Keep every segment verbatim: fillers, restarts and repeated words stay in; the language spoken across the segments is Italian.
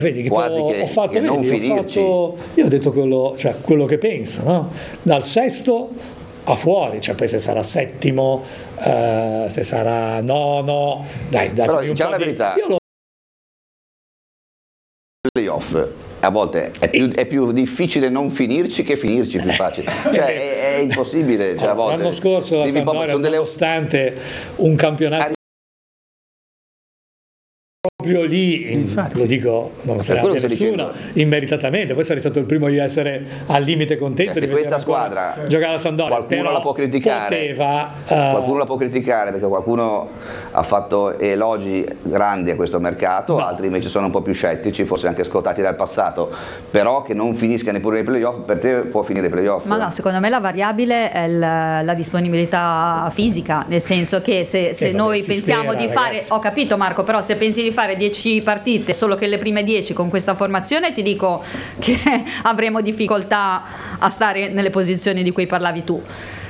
Vedi che quasi ho, che, ho fatto, che vedi, non ho finirci. fatto, io ho detto quello, cioè, quello che penso, no? Dal sesto a fuori, cioè poi se sarà settimo, eh, se sarà nono, dai, dai. Però diciamo la verità, io lo... playoff a volte è più, è più difficile non finirci che finirci più facile, cioè è, è impossibile, cioè, a volte l'anno scorso la devi proprio- Sampdoria, sono delle- nonostante un campionato proprio lì, Infatti. lo dico, non se ne quello abbia che sto nessuno, immeritatamente, poi sarei stato il primo di essere al limite contento Cioè, se di questa vedere ancora squadra giocare la Sampdoria, qualcuno però la può criticare, poteva, eh, qualcuno la può criticare perché qualcuno ha fatto elogi grandi a questo mercato, No. altri invece sono un po' più scettici, forse anche scottati dal passato, però che non finisca neppure nei playoff, per te può finire i playoff? Ma no, secondo me la variabile è il- la disponibilità fisica, nel senso che se, se Eh, vabbè, noi si pensiamo spera, di fare, ragazzi. ho capito Marco, però se pensi di fare dieci partite, solo che le prime dieci con questa formazione, ti dico che avremo difficoltà a stare nelle posizioni di cui parlavi tu.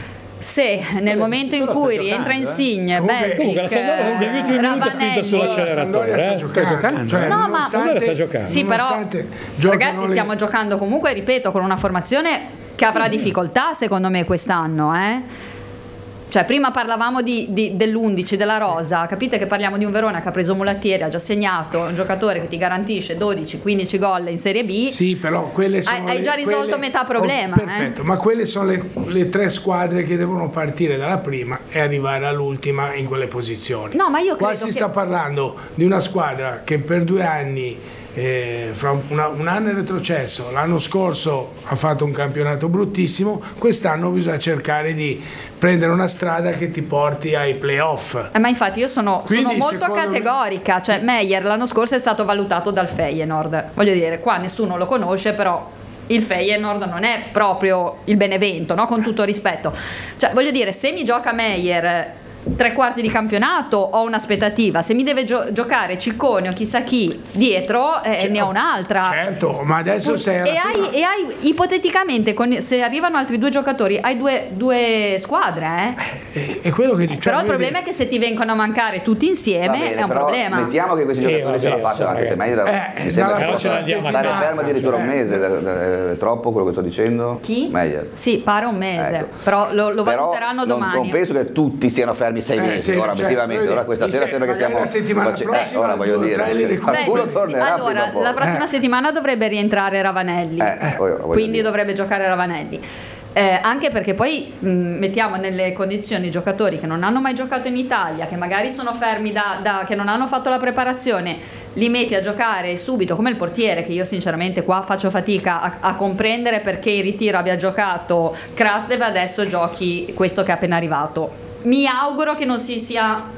Se nel momento in però cui sta rientra giocando, eh. Insigne, Comunque- Comunque la Sampdoria negli ultimi Belgic, minuti ha spinto sull'acceleratore, Ravanelli. Sampdoria sta eh. giocando, Sta giocando. Cioè, No, ma- nonostante- Sampdoria sta giocando. Sì, però nonostante giocano ragazzi le- stiamo giocando comunque, ripeto, con una formazione che avrà difficoltà secondo me quest'anno, eh? Cioè prima parlavamo di, di- dell'undici, della rosa, capite che parliamo di un Verona che ha preso Mulattieri, ha già segnato, un giocatore che ti garantisce dodici quindici gol in Serie B. Sì, però quelle sono Hai- hai le- già risolto quelle- metà problema, Oh, perfetto, eh. ma quelle sono le, le tre squadre che devono partire dalla prima e arrivare all'ultima in quelle posizioni. No, ma io Qua credo si che- sta parlando di una squadra che per due anni, eh, fra una- un anno è retrocesso, l'anno scorso ha fatto un campionato bruttissimo, quest'anno bisogna cercare di prendere una strada che ti porti ai playoff. Eh, ma infatti io sono, sono Quindi, molto secondo me- categorica, cioè Meyer l'anno scorso è stato valutato dal Feyenoord, voglio dire, qua nessuno lo conosce, però il Feyenoord non è proprio il Benevento, no? Con tutto rispetto, cioè voglio dire, se mi gioca Meyer tre quarti di campionato ho un'aspettativa, se mi deve gio- giocare Ciccone o chissà chi dietro, eh, ne ho un'altra. Certo, ma adesso sei alla E hai, prima- e hai ipoteticamente, con- se arrivano altri due giocatori, hai due, due squadre, eh? è, è quello che diciamo. Però il problema è che se ti vengono a mancare tutti Va insieme bene, è un però problema. mettiamo che questi Eh, giocatori ce la vabbè, facciano, so, anche se ragazzi. meglio Eh, mi sembra dalla che prossima possa settimana, stare fermo addirittura un eh. mese, è troppo quello che sto dicendo? Chi? Meglio. Sì, pare un mese, Ecco. però lo, lo Però valuteranno non, domani. non penso che tutti stiano fermi sei Eh, mesi, sì, ora cioè, obiettivamente, voglio ora dire, questa mi sera se- sembra che magari stiamo la settimana face- prossima eh, ora voglio due o tre li dire, recuperi. qualcuno Beh, tornerà allora, prima o poi. la prossima Eh. settimana dovrebbe rientrare Ravanelli, Eh, eh, voglio- voglio quindi dire. dovrebbe giocare Ravanelli. Eh, anche perché poi mh, mettiamo nelle condizioni i giocatori che non hanno mai giocato in Italia, che magari sono fermi da, da- che non hanno fatto la preparazione, li metti a giocare subito, come il portiere, che io sinceramente qua faccio fatica a, a comprendere perché in ritiro abbia giocato Krastev e adesso giochi questo che è appena arrivato. Mi auguro che non si sia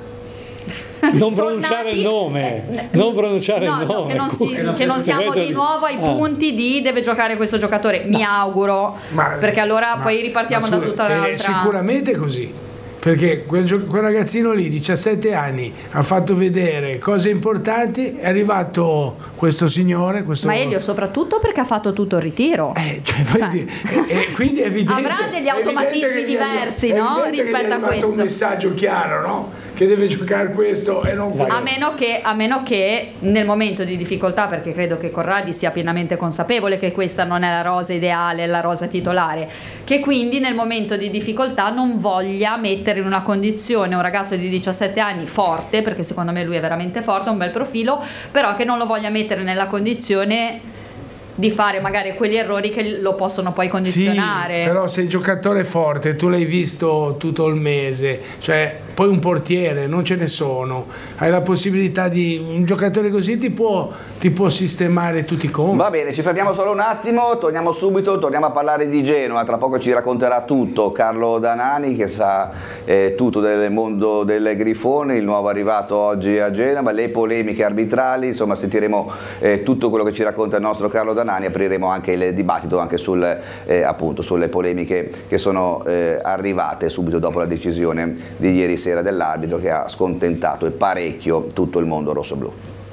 Non pronunciare il nome, Eh, non pronunciare no, il no, nome. che non, si- Cucca. che non siamo Vedo di nuovo ai Ah. punti di deve giocare questo giocatore, mi auguro, Ma- perché allora ma- poi ripartiamo ma da scusa, tutta è un'altra. sicuramente così. Perché quel, gio- quel ragazzino lì, diciassette anni, ha fatto vedere cose importanti, è arrivato questo signore, questo... Ma Elio soprattutto perché ha fatto tutto il ritiro. Eh, cioè, voglio dire, e, e quindi è evidente, Avrà degli è automatismi evidente che gli è- diversi, è no? evidente che gli è Rispetto a arrivato questo. un messaggio chiaro, no? Che deve giocare questo e non quello. A meno, che, a meno che nel momento di difficoltà, perché credo che Corradi sia pienamente consapevole che questa non è la rosa ideale, la rosa titolare, che quindi nel momento di difficoltà non voglia mettere in una condizione un ragazzo di diciassette anni forte, perché secondo me lui è veramente forte, ha un bel profilo, però che non lo voglia mettere nella condizione di fare magari quegli errori che lo possono poi condizionare. Sì, però se il giocatore è forte, tu l'hai visto tutto il mese, cioè poi un portiere non ce ne sono, hai la possibilità di un giocatore così ti può, ti può sistemare tutti i conti. Va bene, ci fermiamo solo un attimo, torniamo subito, torniamo a parlare di Genoa, tra poco ci racconterà tutto Carlo Danani che sa eh, tutto del mondo del Grifone, il nuovo arrivato oggi a Genova, le polemiche arbitrali, insomma sentiremo eh, tutto quello che ci racconta il nostro Carlo Danani, apriremo anche il dibattito anche sul, eh, appunto, sulle polemiche che sono eh, arrivate subito dopo la decisione di ieri sera dell'arbitro che ha scontentato e parecchio tutto il mondo rossoblu.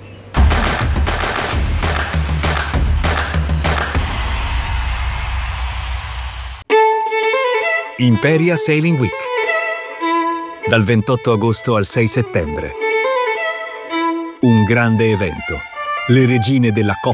Imperia Sailing Week dal ventotto agosto al sei settembre. Un grande evento. Le regine della Coppa